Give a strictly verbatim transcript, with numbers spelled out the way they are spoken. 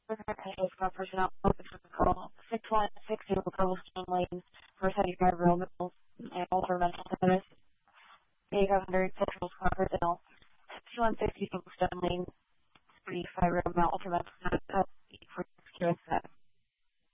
Special Squad personnel call six one six zero cobblestone lanes for seventy-five rail mills and alter mental status. eight hundred Central Squad personnel six one six zero cobblestone lanes thirty-five rail mill alter mental status.